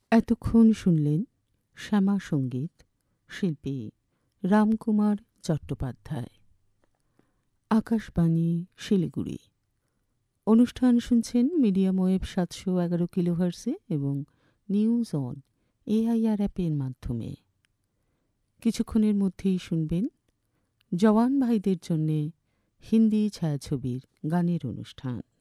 এতক্ষণ শুনলেন শ্যামা সঙ্গীত, শিল্পী রামকুমার চট্টোপাধ্যায়। আকাশবাণী শিলিগুড়ি। অনুষ্ঠান শুনছেন মিডিয়াম ওয়েভ ৭১১ কিলোহার্টজে এবং নিউজ অন এআইআর অ্যাপের মাধ্যমে। কিছুক্ষণের মধ্যেই শুনবেন জওয়ান ভাইদের জন্যে হিন্দি ছায়াছবির গানের অনুষ্ঠান।